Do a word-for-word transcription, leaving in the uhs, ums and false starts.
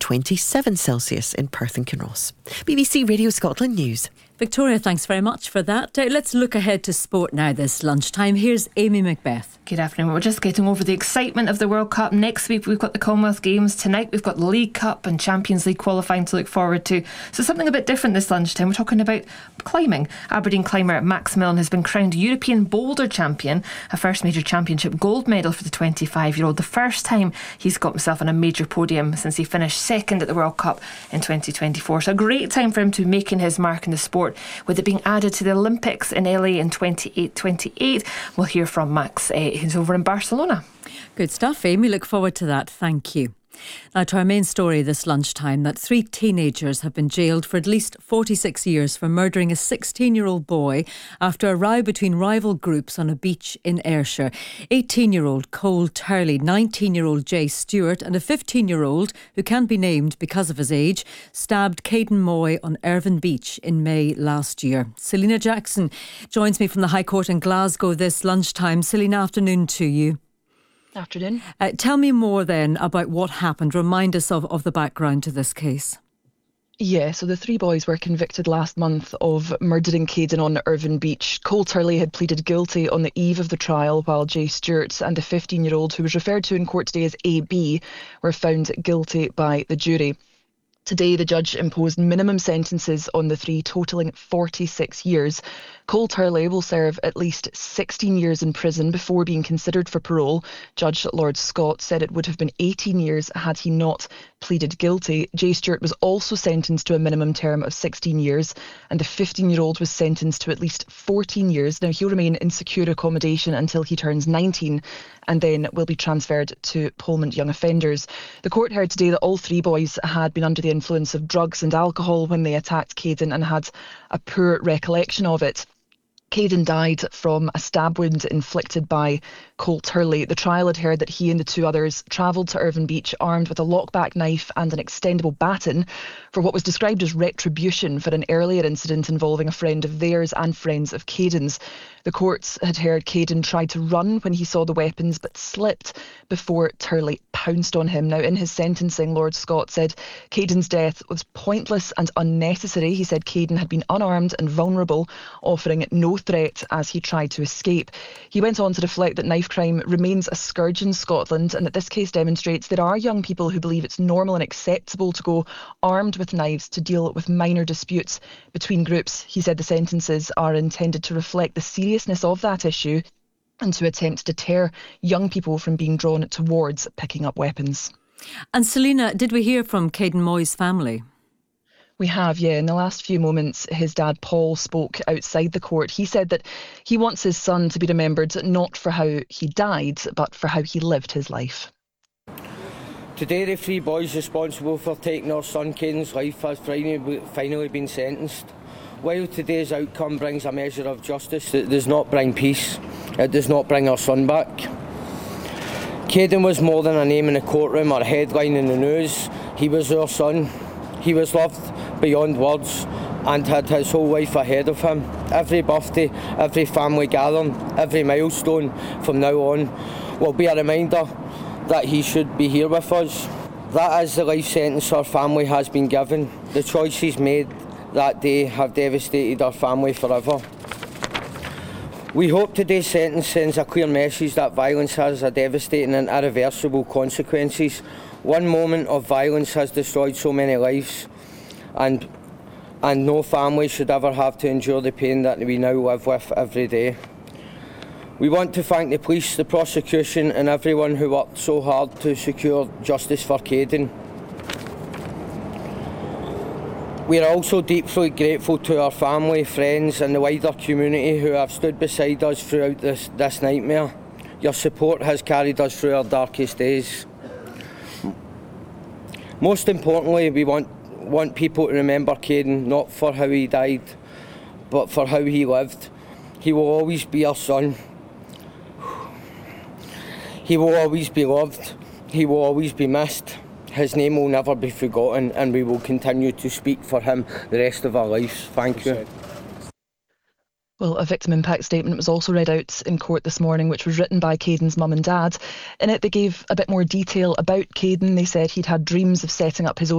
twenty-seven Celsius in Perth and Kinross. B B C Radio Scotland News. Victoria, thanks very much for that. Uh, let's look ahead to sport now this lunchtime. Here's Amy Macbeth. Good afternoon. We're just getting over the excitement of the World Cup. Next week we've got the Commonwealth Games. Tonight we've got the League Cup and Champions League qualifying to look forward to. So something a bit different this lunchtime. We're talking about climbing. Aberdeen climber Max Millen has been crowned European Boulder Champion, a first major championship gold medal for the twenty-five-year-old. The first time he's got himself on a major podium since he finished second at the World Cup in twenty twenty-four. So a great time for him to be making his mark in the sport, with it being added to the Olympics in L A in twenty-eight twenty-eight. We'll hear from Max, uh, who's over in Barcelona. Good stuff, Amy. Look forward to that. Thank you. Now to our main story this lunchtime, that three teenagers have been jailed for at least forty-six years for murdering a sixteen-year-old boy after a row between rival groups on a beach in Ayrshire. eighteen-year-old Cole Turley, nineteen-year-old Jay Stewart and a fifteen-year-old, who can't be named because of his age, stabbed Caden Moy on Irvine Beach in May last year. Selena Jackson joins me from the High Court in Glasgow this lunchtime. Selena, afternoon to you. Afternoon. Uh, tell me more then about what happened. Remind us of, of the background to this case. Yeah, so the three boys were convicted last month of murdering Caden on Irvine Beach. Cole Turley had pleaded guilty on the eve of the trial, while Jay Stewart and the fifteen-year-old, who was referred to in court today as A B, were found guilty by the jury. Today, the judge imposed minimum sentences on the three, totalling forty-six years. Cole Turley will serve at least sixteen years in prison before being considered for parole. Judge Lord Scott said it would have been eighteen years had he not pleaded guilty. Jay Stewart was also sentenced to a minimum term of sixteen years, and the fifteen-year-old was sentenced to at least fourteen years. Now, he'll remain in secure accommodation until he turns nineteen, and then will be transferred to Polmont Young Offenders. The court heard today that all three boys had been under the influence of drugs and alcohol when they attacked Caden and had a poor recollection of it. Caden died from a stab wound inflicted by Cole Turley. The trial had heard that he and the two others travelled to Irvine Beach armed with a lockback knife and an extendable baton for what was described as retribution for an earlier incident involving a friend of theirs and friends of Caden's. The courts had heard Caden tried to run when he saw the weapons but slipped before Turley pounced on him. Now, in his sentencing, Lord Scott said Caden's death was pointless and unnecessary. He said Caden had been unarmed and vulnerable, offering no threat as he tried to escape. He went on to reflect that knife crime remains a scourge in Scotland, and that this case demonstrates there are young people who believe it's normal and acceptable to go armed with knives to deal with minor disputes between groups. He said the sentences are intended to reflect the seriousness of that issue and to attempt to deter young people from being drawn towards picking up weapons. And Selena, did we hear from Caden Moy's family? We have, yeah. In the last few moments, his dad, Paul, spoke outside the court. He said that he wants his son to be remembered not for how he died, but for how he lived his life. Today, the three boys responsible for taking our son Caden's life has finally been sentenced. While today's outcome brings a measure of justice, it does not bring peace. It does not bring our son back. Caden was more than a name in the courtroom or a headline in the news. He was our son. He was loved beyond words and had his whole life ahead of him. Every birthday, every family gathering, every milestone from now on will be a reminder that he should be here with us. That is the life sentence our family has been given. The choices made that day have devastated our family forever. We hope today's sentence sends a clear message that violence has a devastating and irreversible consequences. One moment of violence has destroyed so many lives, and and no family should ever have to endure the pain that we now live with every day. We want to thank the police, the prosecution and everyone who worked so hard to secure justice for Caden. We are also deeply grateful to our family, friends and the wider community who have stood beside us throughout this, this nightmare. Your support has carried us through our darkest days. Most importantly, we want, want people to remember Caden not for how he died, but for how he lived. He will always be our son. He will always be loved. He will always be missed. His name will never be forgotten, and we will continue to speak for him the rest of our lives. Thank you. Well, a victim impact statement was also read out in court this morning, which was written by Caden's mum and dad. In it, they gave a bit more detail about Caden. They said he'd had dreams of setting up his own